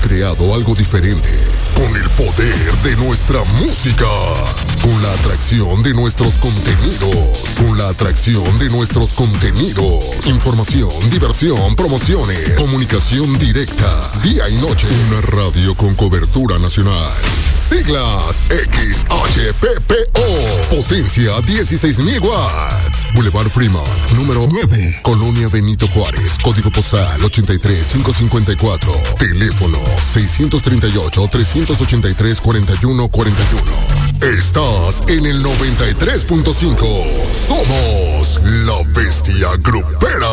creado algo diferente, con el poder de nuestra música, con la atracción de nuestros contenidos, información, diversión, promociones, comunicación directa, día y noche, una radio con cobertura nacional. Siglas XHPPO, potencia 16,000 watts. Boulevard Fremont, número 9, Colonia Benito Juárez, código postal 83554, teléfono 638-383-4141. Estás en el 93.5. Somos la Bestia Grupera.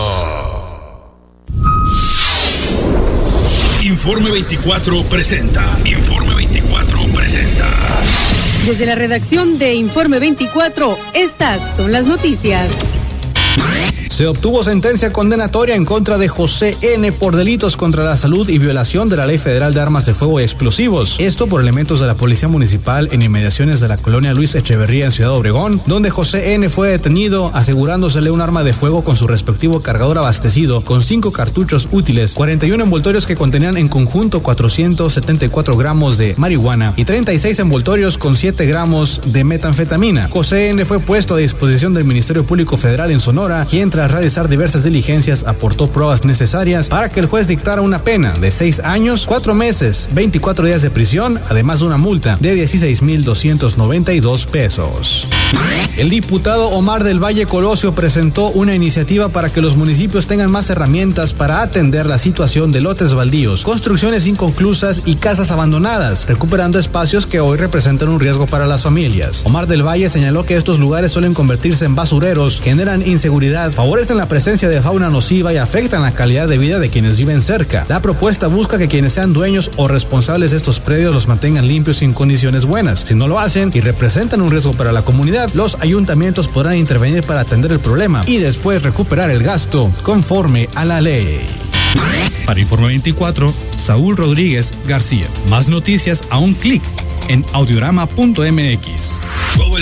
Informe 24 presenta. Desde la redacción de Informe 24, estas son las noticias. Se obtuvo sentencia condenatoria en contra de José N. por delitos contra la salud y violación de la Ley Federal de Armas de Fuego y Explosivos. Esto por elementos de la Policía Municipal en inmediaciones de la colonia Luis Echeverría en Ciudad Obregón, donde José N. fue detenido asegurándosele un arma de fuego con su respectivo cargador abastecido con 5 cartuchos útiles, 41 envoltorios que contenían en conjunto 474 gramos de marihuana y 36 envoltorios con 7 gramos de metanfetamina. José N. fue puesto a disposición del Ministerio Público Federal en Sonora, quien tras realizar diversas diligencias aportó pruebas necesarias para que el juez dictara una pena de 6 años, 4 meses, 24 días de prisión, además de una multa de 16,292 pesos. El diputado Omar del Valle Colosio presentó una iniciativa para que los municipios tengan más herramientas para atender la situación de lotes baldíos, construcciones inconclusas y casas abandonadas, recuperando espacios que hoy representan un riesgo para las familias. Omar del Valle señaló que estos lugares suelen convertirse en basureros, generan inseguridad, favorecen la presencia de fauna nociva y afectan la calidad de vida de quienes viven cerca. La propuesta busca que quienes sean dueños o responsables de estos predios los mantengan limpios y en condiciones buenas. Si no lo hacen y representan un riesgo para la comunidad, los ayuntamientos podrán intervenir para atender el problema y después recuperar el gasto conforme a la ley. Para Informe 24, Saúl Rodríguez García. Más noticias a un clic en audiorama.mx.